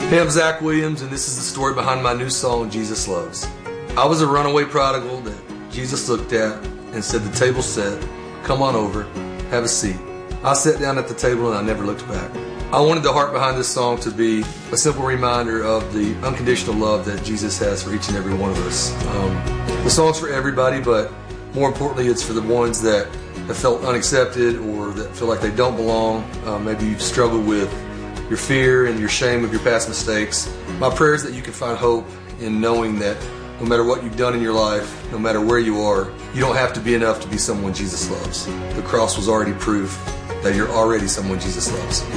Hey, I'm Zach Williams, and this is the story behind my new song, Jesus Loves. I was a runaway prodigal that Jesus looked at and said, "The table's set, come on over, have a seat." I sat down at the table and I never looked back. I wanted the heart behind this song to be a simple reminder of the unconditional love that Jesus has for each and every one of us. The song's for everybody, but more importantly, it's for the ones that have felt unaccepted or that feel like they don't belong. Maybe you've struggled with your fear and your shame of your past mistakes. My prayer is that you can find hope in knowing that no matter what you've done in your life, no matter where you are, you don't have to be enough to be someone Jesus loves. The cross was already proof that you're already someone Jesus loves.